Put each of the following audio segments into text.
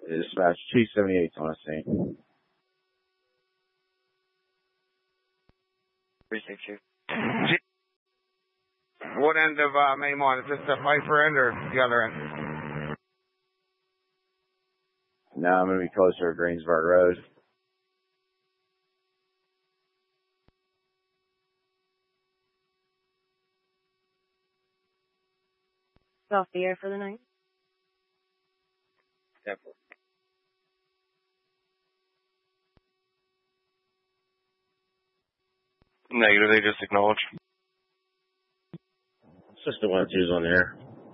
Dispatch, Chief 78's on a scene. Precinct Chief. What end of Maymont? Is this the Piper end or the other end? No, I'm going to be closer to Greensburg Road. Off the air for the night. Negative, they just acknowledge. System 1-2's on the air.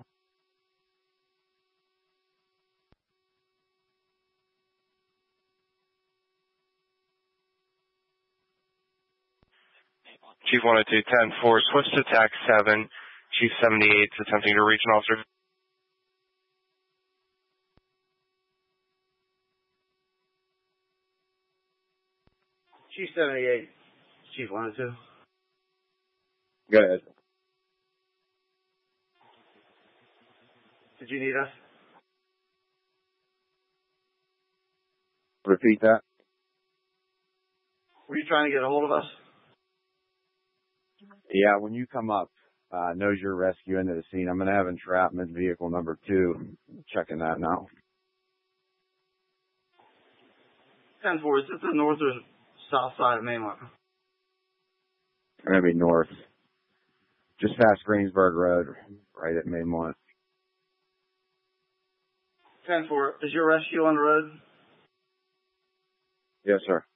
Chief 102, 10-4, switch to TAC 7. Chief 78 is attempting to reach an officer. Chief 78. Chief 102. Go ahead. Did you need us? Repeat that. Were you trying to get a hold of us? Yeah, when you come up, knows your rescue into the scene, I'm going to have entrapment vehicle number 2. Checking that now. 10-4, is this the north or south side of Maymont? Going to be north. Just past Greensburg Road, right at Maymont. 10-4, is your rescue on the road? Yes, sir.